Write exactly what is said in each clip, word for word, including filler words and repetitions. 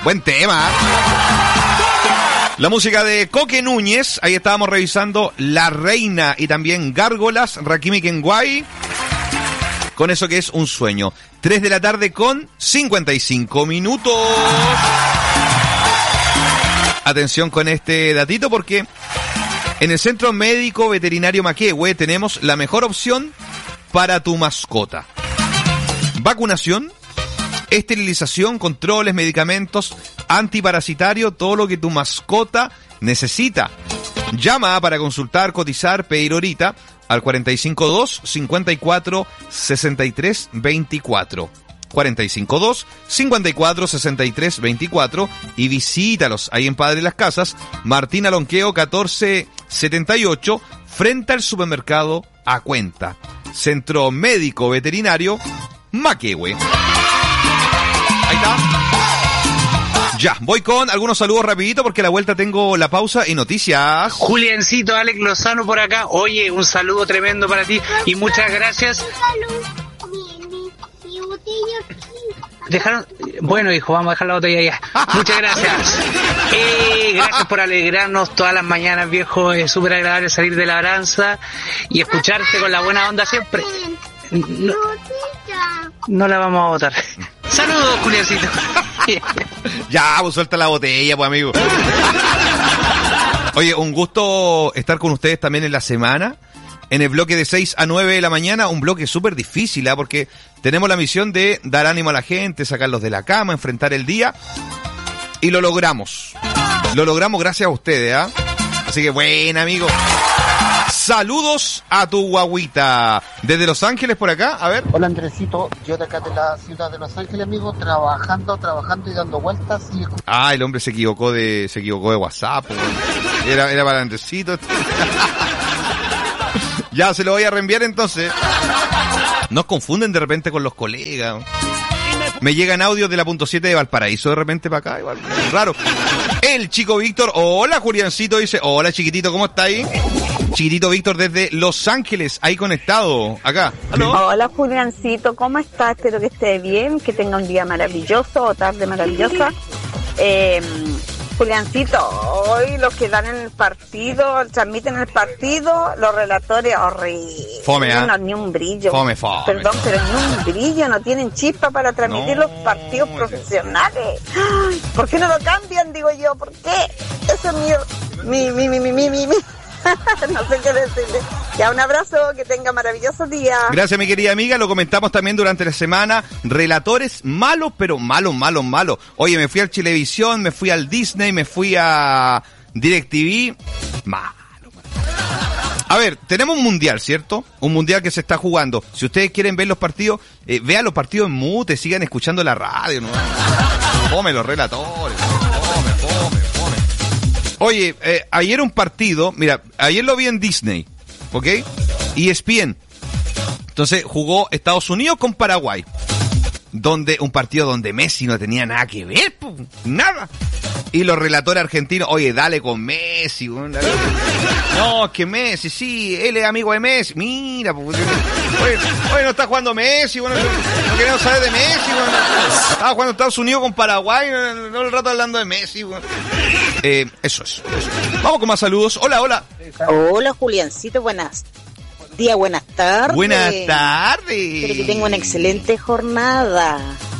Buen tema. La música de Coque Núñez, ahí estábamos revisando La Reina y también Gárgolas, Rakimi Kenway, con eso que es un sueño. tres de la tarde con cincuenta y cinco minutos. Atención con este datito porque en el Centro Médico Veterinario Maquehue tenemos la mejor opción para tu mascota. Vacunación, esterilización, controles, medicamentos, antiparasitario, todo lo que tu mascota necesita. Llama para consultar, cotizar, pedir horita al cuarenta y cinco dos, cincuenta y cuatro, sesenta y tres, veinticuatro. cuarenta y cinco dos, cincuenta y cuatro, sesenta y tres, veinticuatro y visítalos ahí en Padre Las Casas, Martín Alonqueo catorce setenta y ocho, frente al supermercado A Cuenta. Centro Médico Veterinario Maquehue. Ahí está. Ya, voy con algunos saludos rapidito porque a la vuelta tengo la pausa y noticias. Juliancito, Alex Lozano por acá. Oye, un saludo tremendo para ti y muchas gracias. Dejaron, bueno hijo, vamos a dejar la botella ya. Muchas gracias. Eh, gracias por alegrarnos todas las mañanas, viejo. Es súper agradable salir de la labranza y escucharte con la buena onda siempre. No, no la vamos a botar. Saludos, Juliancito. Ya, pues suelta la botella, pues amigo. Oye, un gusto estar con ustedes también en la semana. En el bloque de seis a nueve de la mañana, un bloque súper difícil, ¿eh? Porque tenemos la misión de dar ánimo a la gente, sacarlos de la cama, enfrentar el día. Y lo logramos. Lo logramos gracias a ustedes, ¿ah? ¿eh? Así que buena, amigo. Saludos a tu guaguita. Desde Los Ángeles por acá, a ver. Hola Andresito, yo de acá de la ciudad de Los Ángeles, amigo, trabajando, trabajando y dando vueltas. Y... Ah, el hombre se equivocó de, se equivocó de WhatsApp. Era, era para Andresito. Ya, se lo voy a reenviar entonces. Nos confunden de repente con los colegas. Me llegan audios de la punto siete de Valparaíso de repente para acá, igual, raro. El chico Víctor, hola Juliancito, dice, hola chiquitito, ¿cómo está ahí? Chiquitito Víctor desde Los Ángeles, ahí conectado, acá. ¿Aló? Hola Juliancito, ¿cómo estás? Espero que esté bien, que tenga un día maravilloso o tarde maravillosa. Eh... Juliancito, hoy los que dan en el partido, transmiten el partido, los relatores horribles. Fome, ¿eh? No, ni un brillo. Fome, fome. Perdón, pero ni un brillo, no tienen chispa para transmitir no, los partidos profesionales. Ay, ¿por qué no lo cambian, digo yo? ¿Por qué? Ese es mi, mi, mi, mi, mi, mi, mi. No sé qué decirle. Ya, un abrazo, que tenga maravilloso día. Gracias, mi querida amiga, lo comentamos también durante la semana. Relatores malos, pero malos, malos, malos. Oye, me fui al Chilevisión, me fui al Disney, me fui a DirecTV. Malo, malo. A ver, tenemos un mundial, ¿cierto? Un mundial que se está jugando. Si ustedes quieren ver los partidos, eh, vean los partidos en mute, sigan escuchando la radio, ¿no? Fome los relatores. Fome, fome, fome. Oye, eh, ayer un partido, mira, ayer lo vi en Disney, ¿ok? E S P N. Entonces jugó Estados Unidos con Paraguay. Donde un partido donde Messi no tenía nada que ver, pues, nada. Y los relatores argentinos, oye, dale con Messi. Dale. No, es que Messi, sí, él es amigo de Messi. Mira, pues, oye, oye, no está jugando Messi, bueno, no queremos saber de Messi. Bueno. Estaba jugando Estados Unidos con Paraguay, no, no el rato hablando de Messi. Bueno. Eh, eso es, eso. Vamos con más saludos. Hola, hola. Hola, Juliancito, buenas días, buenas tardes. Buenas tardes. Espero que tenga una excelente jornada.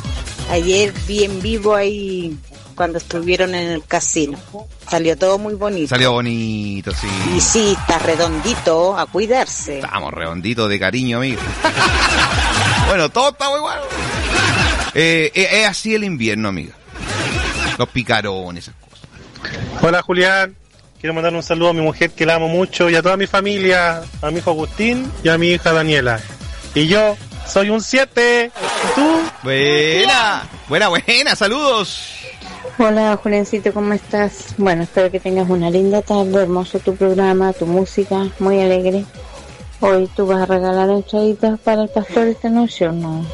Ayer vi en vivo ahí cuando estuvieron en el casino. Salió todo muy bonito. Salió bonito, sí. Y sí, está redondito, a cuidarse. Estamos redonditos de cariño, amigo. Bueno, todo está muy bueno. Eh, es, es así el invierno, amiga. Los picarones, esas cosas. Hola, Julián. Quiero mandar un saludo a mi mujer, que la amo mucho, y a toda mi familia, a mi hijo Agustín y a mi hija Daniela. Y yo soy un siete. ¿Y tú? Buena, buena, buena, saludos. Hola, Juliancito, ¿cómo estás? Bueno, espero que tengas una linda tarde, hermoso tu programa, tu música, muy alegre. Hoy tú vas a regalar entraditas para el pastor esta noche, ¿o no?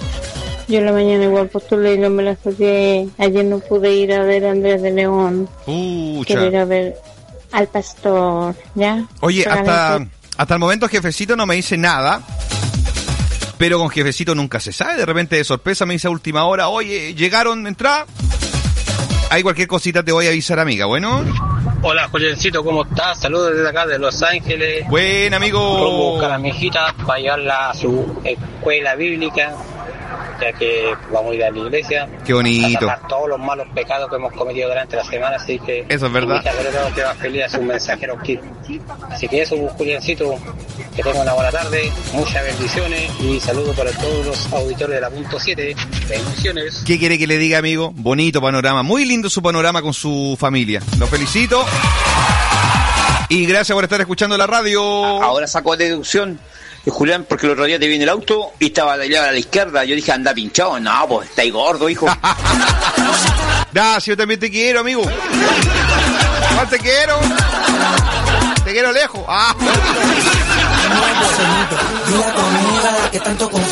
Yo en la mañana igual postulé y no me las saqué. Ayer no pude ir a ver a Andrés de León. Pucha. Quiero ir a ver al pastor, ¿ya? Oye, hasta, hasta el momento Jefecito no me dice nada. Pero con Jefecito nunca se sabe. De repente de sorpresa me dice a última hora, oye, llegaron, entrada. Hay cualquier cosita te voy a avisar, amiga, ¿bueno? Hola, Juliancito, ¿cómo estás? Saludos desde acá de Los Ángeles. Buen amigo. Vamos a buscar a mi hijita para llevarla a su escuela bíblica, ya que vamos a ir a la iglesia. Qué bonito. A sacar todos los malos pecados que hemos cometido durante la semana, así que... Eso es verdad. Mi hija creo que va feliz a su mensajero kit. Así que eso, Juliancito, que tenga una buena tarde, muchas bendiciones y saludos para todos los auditores de la punto siete. Bendiciones. ¿Qué quiere que le diga, amigo? Bonito panorama, muy lindo su panorama con su familia. Los felicito. Y gracias por estar escuchando la radio. Ahora saco deducción, Julián, porque el otro día te vi en el auto y estaba a la izquierda. Yo dije, anda pinchado. No, pues estáis gordo, hijo. Gracias, yo también te quiero, amigo. Igual te quiero. Te quiero lejos. Ah. La comida que tanto